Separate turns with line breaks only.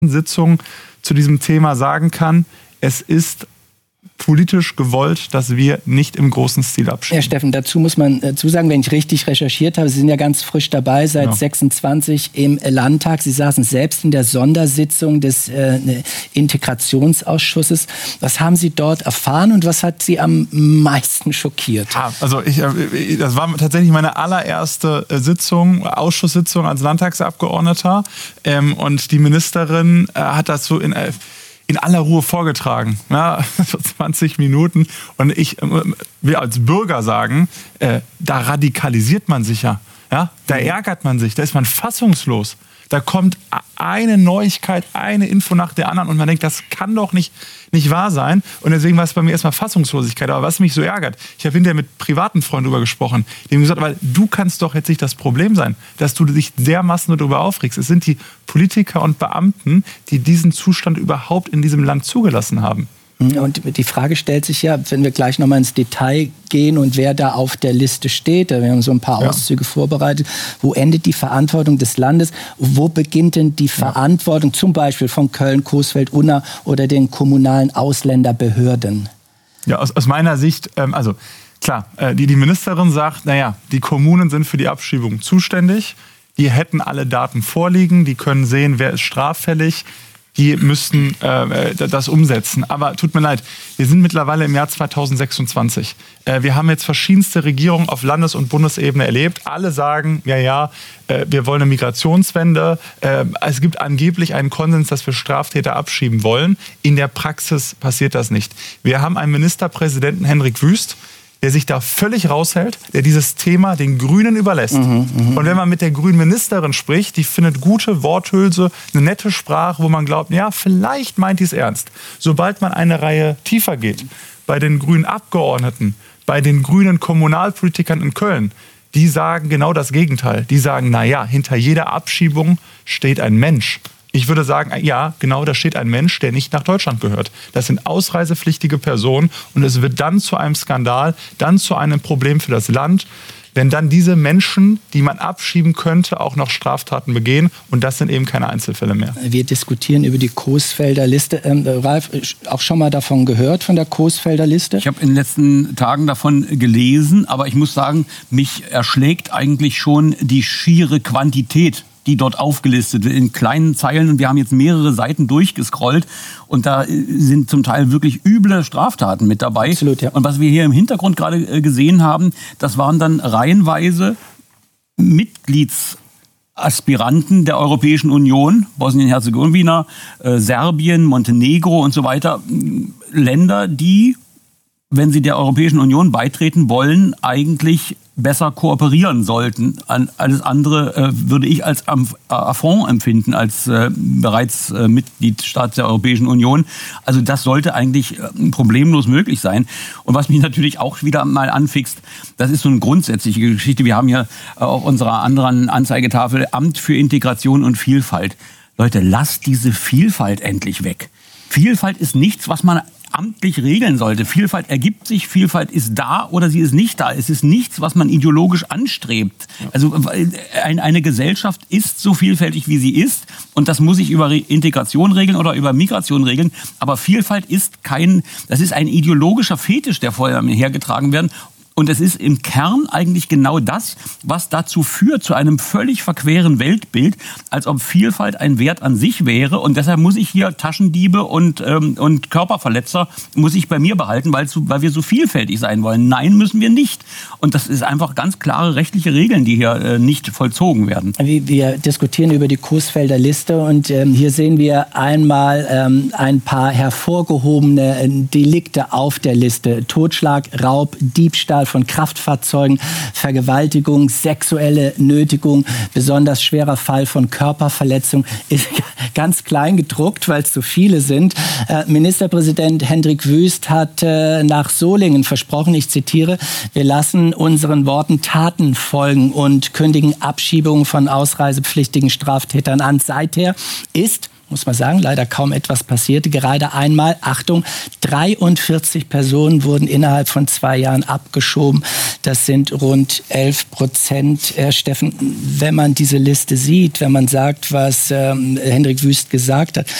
Sitzung zu diesem Thema sagen kann, es ist politisch gewollt, dass wir nicht im großen Stil abschieben.
Herr Steffen, dazu muss man sagen, wenn ich richtig recherchiert habe, Sie sind ja ganz frisch dabei, seit 26 im Landtag. Sie saßen selbst in der Sondersitzung des Integrationsausschusses. Was haben Sie dort erfahren und was hat Sie am meisten schockiert?
Also das war tatsächlich meine allererste Ausschusssitzung als Landtagsabgeordneter. Und die Ministerin hat das so in aller Ruhe vorgetragen, so 20 Minuten. Und wir als Bürger sagen, da radikalisiert man sich ja, da ärgert man sich, da ist man fassungslos. Da kommt eine Neuigkeit, eine Info nach der anderen und man denkt, das kann doch nicht wahr sein. Und deswegen war es bei mir erstmal Fassungslosigkeit. Aber was mich so ärgert, ich habe hinterher mit privaten Freunden darüber gesprochen, die haben gesagt, aber du kannst doch jetzt nicht das Problem sein, dass du dich dermaßen darüber aufregst. Es sind die Politiker und Beamten, die diesen Zustand überhaupt in diesem Land zugelassen haben.
Und die Frage stellt sich ja, wenn wir gleich nochmal ins Detail gehen und wer da auf der Liste steht, wir haben so ein paar Auszüge vorbereitet, wo endet die Verantwortung des Landes, wo beginnt denn die Verantwortung zum Beispiel von Köln, Coesfeld, Unna oder den kommunalen Ausländerbehörden?
Ja, aus meiner Sicht, also klar, die Ministerin sagt, die Kommunen sind für die Abschiebung zuständig, die hätten alle Daten vorliegen, die können sehen, wer ist straffällig, die müssten das umsetzen. Aber tut mir leid, wir sind mittlerweile im Jahr 2026. Wir haben jetzt verschiedenste Regierungen auf Landes- und Bundesebene erlebt. Alle sagen, wir wollen eine Migrationswende. Es gibt angeblich einen Konsens, dass wir Straftäter abschieben wollen. In der Praxis passiert das nicht. Wir haben einen Ministerpräsidenten, Hendrik Wüst, der sich da völlig raushält, der dieses Thema den Grünen überlässt. Und wenn man mit der grünen Ministerin spricht, die findet gute Worthülse, eine nette Sprache, wo man glaubt, vielleicht meint die es ernst. Sobald man eine Reihe tiefer geht, bei den grünen Abgeordneten, bei den grünen Kommunalpolitikern in Köln, die sagen genau das Gegenteil. Die sagen, hinter jeder Abschiebung steht ein Mensch. Ich würde sagen, genau, da steht ein Mensch, der nicht nach Deutschland gehört. Das sind ausreisepflichtige Personen und es wird dann zu einem Skandal, dann zu einem Problem für das Land, wenn dann diese Menschen, die man abschieben könnte, auch noch Straftaten begehen und das sind eben keine Einzelfälle mehr.
Wir diskutieren über die Coesfelder Liste. Ralf, auch schon mal davon gehört, von der Coesfelder Liste?
Ich habe in den letzten Tagen davon gelesen, aber ich muss sagen, mich erschlägt eigentlich schon die schiere Quantität, die dort aufgelistet wird, in kleinen Zeilen. Und wir haben jetzt mehrere Seiten durchgescrollt. Und da sind zum Teil wirklich üble Straftaten mit dabei.
Absolut, ja.
Und was wir hier im Hintergrund gerade gesehen haben, das waren dann reihenweise Mitgliedsaspiranten der Europäischen Union, Bosnien-Herzegowina, Serbien, Montenegro und so weiter. Länder, die, wenn sie der Europäischen Union beitreten wollen, eigentlich besser kooperieren sollten. Alles andere würde ich als Affront empfinden, als bereits Mitgliedstaat der Europäischen Union. Also das sollte eigentlich problemlos möglich sein. Und was mich natürlich auch wieder mal anfixt, das ist so eine grundsätzliche Geschichte. Wir haben hier auf unserer anderen Anzeigetafel Amt für Integration und Vielfalt. Leute, lasst diese Vielfalt endlich weg. Vielfalt ist nichts, was man amtlich regeln sollte. Vielfalt ergibt sich, Vielfalt ist da oder sie ist nicht da. Es ist nichts, was man ideologisch anstrebt. Also eine Gesellschaft ist so vielfältig, wie sie ist und das muss sich über Integration regeln oder über Migration regeln. Aber Vielfalt ist das ist ein ideologischer Fetisch, der vorher hergetragen werden. Und es ist im Kern eigentlich genau das, was dazu führt, zu einem völlig verqueren Weltbild, als ob Vielfalt ein Wert an sich wäre. Und deshalb muss ich hier Taschendiebe und Körperverletzer muss ich bei mir behalten, weil wir so vielfältig sein wollen. Nein, müssen wir nicht. Und das ist einfach ganz klare rechtliche Regeln, die hier nicht vollzogen werden.
Wir diskutieren über die Coesfelder Liste und hier sehen wir einmal ein paar hervorgehobene Delikte auf der Liste. Totschlag, Raub, Diebstahl von Kraftfahrzeugen, Vergewaltigung, sexuelle Nötigung, besonders schwerer Fall von Körperverletzung, ist ganz klein gedruckt, weil es so viele sind. Ministerpräsident Hendrik Wüst hat nach Solingen versprochen, ich zitiere, wir lassen unseren Worten Taten folgen und kündigen Abschiebungen von ausreisepflichtigen Straftätern an. Seither ist muss man sagen, leider kaum etwas passierte. Gerade einmal, Achtung, 43 Personen wurden innerhalb von 2 Jahren abgeschoben. Das sind rund 11%. Steffen, wenn man diese Liste sieht, wenn man sagt, was Hendrik Wüst gesagt hat,